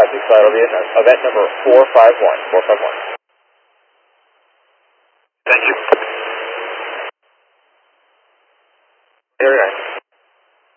That'll be event number 451. Thank you. Very nice.